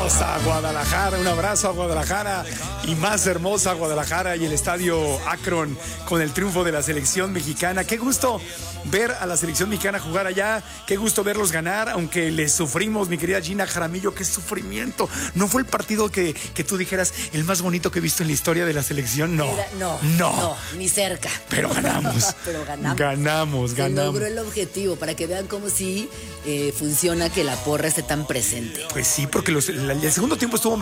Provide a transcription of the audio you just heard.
hermosa Guadalajara, un abrazo a Guadalajara y más hermosa Guadalajara y el estadio Akron con el triunfo de la selección mexicana. Qué gusto ver a la selección mexicana jugar allá, qué gusto verlos ganar, aunque les sufrimos, mi querida Gina Jaramillo, qué sufrimiento. No fue el partido que tú dijeras el más bonito que he visto en la historia de la selección, no. No, ni cerca. Pero ganamos. Pero ganamos. Ganamos. Se logró el objetivo, para que vean cómo sí funciona que la porra esté tan presente. Pues sí, porque el segundo tiempo estuvo